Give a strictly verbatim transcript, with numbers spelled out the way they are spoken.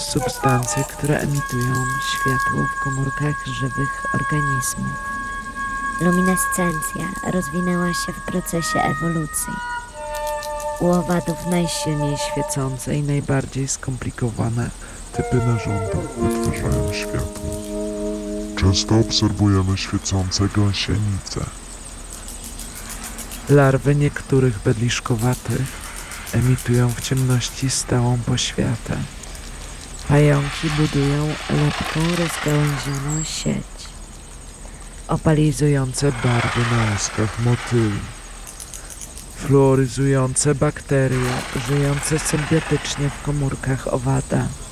substancje, które emitują światło w komórkach żywych organizmów. Luminescencja rozwinęła się w procesie ewolucji. U owadów najsilniej świecące i najbardziej skomplikowane Typy narządów wytwarzają światło. Często obserwujemy świecące gąsienice. larwy niektórych bedliszkowatych emitują w ciemności stałą poświatę. Pająki budują lepką, rozgałęzioną sieć. Opalizujące barwy na łaskach motyli. Fluoryzujące bakterie żyjące symbiotycznie w komórkach owada.